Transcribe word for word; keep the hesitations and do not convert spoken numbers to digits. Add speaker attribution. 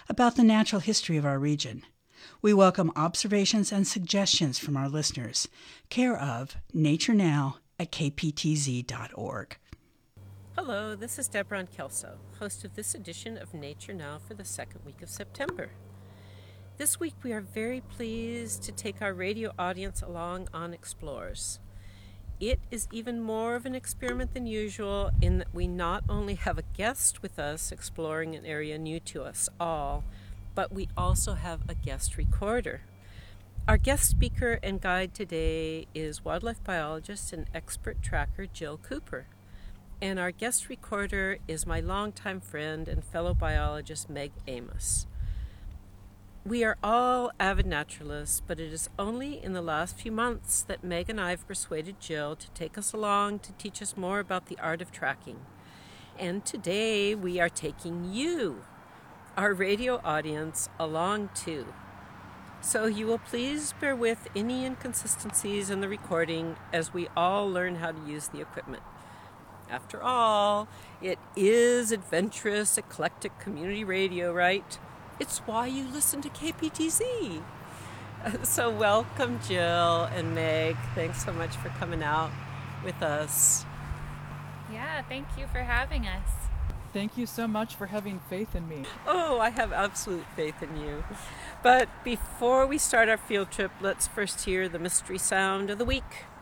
Speaker 1: about the natural history of our region. We welcome observations and suggestions from our listeners, care of Nature Now at k p t z dot org.
Speaker 2: Hello, this is Deborah Kelso, host of this edition of Nature Now for the second week of September. This week we are very pleased to take our radio audience along on Explores. It is even more of an experiment than usual in that we not only have a guest with us exploring an area new to us all, but we also have a guest recorder. Our guest speaker and guide today is wildlife biologist and expert tracker Jill Cooper. And our guest recorder is my longtime friend and fellow biologist Meg Amos. We are all avid naturalists, but it is only in the last few months that Meg and I have persuaded Jill to take us along to teach us more about the art of tracking. And today we are taking you, our radio audience, along too. So you will please bear with any inconsistencies in the recording as we all learn how to use the equipment. After all, it is adventurous, eclectic community radio, right? It's why you listen to K P T Z. So welcome, Jill and Meg. Thanks so much for coming out with us.
Speaker 3: Yeah, thank you for having us.
Speaker 4: Thank you so much for having faith in me.
Speaker 2: Oh, I have absolute faith in you. But before we start our field trip, let's first hear the mystery sound of the week.